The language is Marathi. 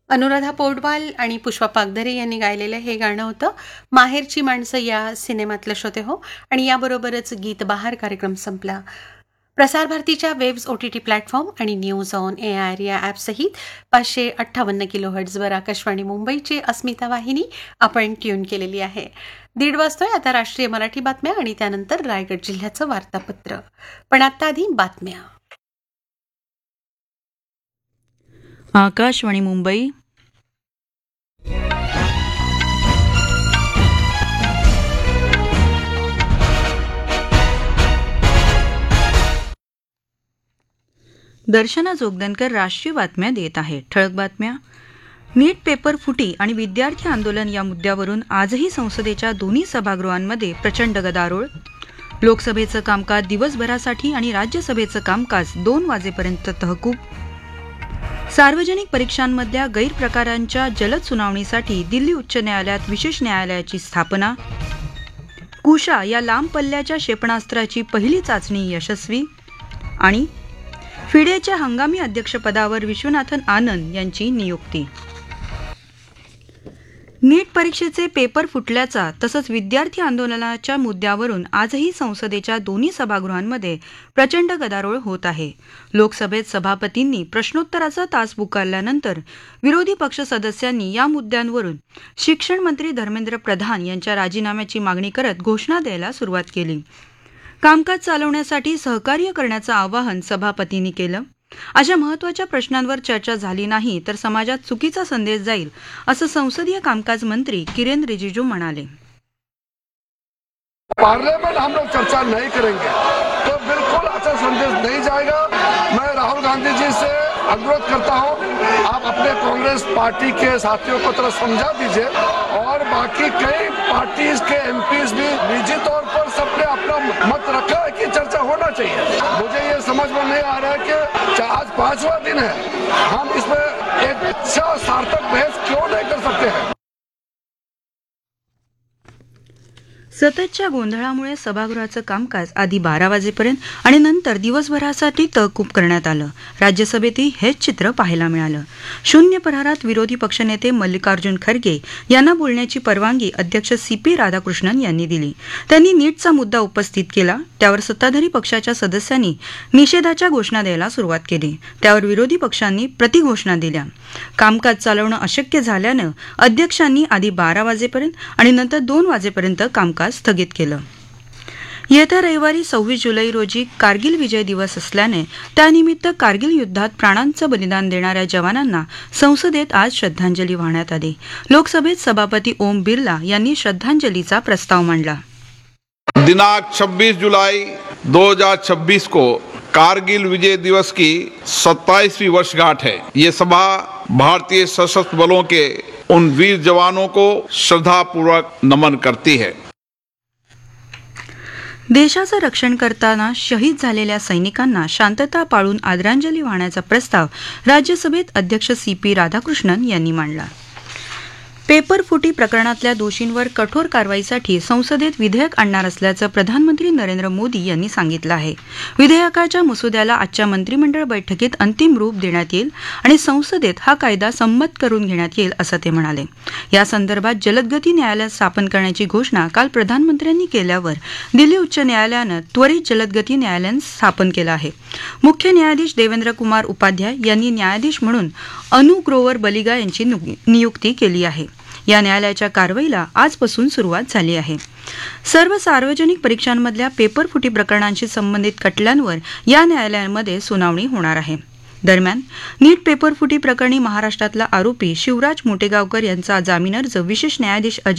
अनुराधा पौडवाल आणि पुष्पा पागधरे यांनी गायलेलं हे गाणं होतं. माहेरची माणसं या सिनेमातलं श्रोते हो. आणि याबरोबरच गीत बहार कार्यक्रम संपला. प्रसार भारतीच्या वेव्स OTT प्लॅटफॉर्म आणि न्यूज ऑन AIR या ॲपसहित 558 किलोहर्ट्झवर आकाशवाणी मुंबईची अस्मिता वाहिनी आपण ट्यून केलेली आहे. 1:30 वाजतोय आता राष्ट्रीय मराठी बातम्या आणि त्यानंतर रायगड जिल्ह्याचं वार्तापत्र. पण आता आधी बातम्या. आकाशवाणी मुंबई. दर्शना जोगदनकर राष्ट्रीय बातम्या देत आहे. ठळक बातम्या. नीट पेपर फुटी आणि विद्यार्थी आंदोलन या मुद्द्यावरून आजही संसदेच्या दोन्ही सभागृहांमध्ये प्रचंड गदारोळ. लोकसभेचं कामकाज दिवसभरासाठी आणि राज्यसभेचं कामकाज 2 वाजेपर्यंत तहकूब. सार्वजनिक परीक्षांमधल्या गैरप्रकारांच्या जलद सुनावणीसाठी दिल्ली उच्च न्यायालयात विशेष न्यायालयाची स्थापना. कुशा या लांब पल्ल्याच्या क्षेपणास्त्राची पहिली चाचणी यशस्वी. आणि फिडेच्या हंगामी अध्यक्षपदावर विश्वनाथन आनंद यांची नियुक्ती. नीट परीक्षेचे पेपर फुटल्याचा तसंच विद्यार्थी आंदोलनाच्या मुद्द्यावरून आजही संसदेच्या दोन्ही सभागृहांमध्ये प्रचंड गदारोळ होत आहे. लोकसभेत सभापतींनी प्रश्नोत्तराचा तास पुकारल्यानंतर विरोधी पक्ष सदस्यांनी या मुद्द्यांवरून शिक्षण मंत्री धर्मेंद्र प्रधान यांच्या राजीनाम्याची मागणी करत घोषणा द्यायला सुरुवात केली. कामकाज चालवण्यासाठी सहकार्य करण्याचं आवाहन सभापतींनी केलं. अशा महत्त्वाच्या प्रश्नांवर चर्चा झाली नाही तर समाजात चुकीचा संदेश जाईल असं संसदीय कामकाज मंत्री किरेन रिजिजू म्हणाले. पार्लियामेंट हम लोग चर्चा नहीं करेंगे तो बिल्कुल अच्छा संदेश नहीं जाएगा. मैं राहुल गांधी जी से अनुरोध करता हूं, आप अपने कांग्रेस पार्टी के साथियों को थोड़ा समझा दीजिए और बाकी कई पार्टीज के MPs भी निजी तौर पर सबने अपना मत रखा है कि चर्चा होना चाहिए. मुझे ये समझ में नहीं आ रहा है कि आज 5वां दिन है, हम इसमें एक अच्छा सार्थक बहस क्यों नहीं कर सकते हैं. सततच्या गोंधळामुळे सभागृहाचं कामकाज आधी 12 वाजेपर्यंत आणि नंतर दिवसभरासाठी तहकूब करण्यात आलं. राज्यसभेतही हेच चित्र पाहायला मिळालं. शून्य प्रहरात विरोधी पक्षनेते मल्लिकार्जुन खरगे यांना बोलण्याची परवानगी अध्यक्ष CP राधाकृष्णन यांनी दिली. त्यांनी नीटचा मुद्दा उपस्थित केला. त्यावर सत्ताधारी पक्षाच्या सदस्यांनी निषेधाच्या घोषणा द्यायला सुरुवात केली. त्यावर विरोधी पक्षांनी प्रतिघोषणा दिल्या. कामकाज चालवणं अशक्य झाल्यानं अध्यक्षांनी आधी 12 वाजेपर्यंत आणि नंतर 2 वाजेपर्यंत कामकाज स्थगित केलं. येत्या रविवारी 26 जुलै रोजी कारगिल विजय दिवस असल्याने त्यानिमित्त कारगिल युद्धात प्राणांचं बलिदान देणाऱ्या जवानांना संसदेत आज श्रद्धांजली वाहण्यात आली. लोकसभेत सभापती ओम बिर्ला यांनी श्रद्धांजलीचा प्रस्ताव मांडला. दिनांक 26 जुलाई 2026 को कारगिल विजय दिवस की 27वीं वर्षगांठ है. ये सभा भारतीय सशस्त्र बलों के उन वीर जवानों को श्रद्धापूर्वक नमन करती है. देशाचं रक्षण करताना शहीद झालेल्या सैनिकांना शांतता पाळून आदरांजली वाहण्याचा प्रस्ताव राज्यसभेत अध्यक्ष CP राधाकृष्णन यांनी मांडला. पेपर फुटी प्रकरणातल्या दोषींवर कठोर कारवाईसाठी संसदेत विधेयक आणणार असल्याचं प्रधानमंत्री नरेंद्र मोदी यांनी सांगितलं आहे. विधेयकाच्या मसुद्याला आजच्या मंत्रिमंडळ बैठकीत अंतिम रूप देण्यात येईल आणि संसदेत हा कायदा संमत करून घेण्यात येईल असं ते म्हणाले. या संदर्भात जलदगती न्यायालय स्थापन करण्याची घोषणा काल प्रधानमंत्र्यांनी केल्यावर दिल्ली उच्च न्यायालयानं त्वरित जलदगती न्यायालय स्थापन केलं आहे. मुख्य न्यायाधीश देवेंद्र कुमार उपाध्याय यांनी न्यायाधीश म्हणून अनु ग्रोवर बलिगा यांची नियुक्ती केली आहे. या न्यायालयाच्या कारवाईला आजपासून सुरुवात झाली आहे. सर्व सार्वजनिक परीक्षांमधल्या पेपर फुटी प्रकरणांशी संबंधित खटल्यांवर या न्यायालयांमध्ये सुनावणी होणार आहे. दरम्यान नीट पेपर फुटी प्रकरणी महाराष्ट्रातला आरोपी शिवराज मोटेगावकर यांचा जामीन अर्ज विशेष न्यायाधीश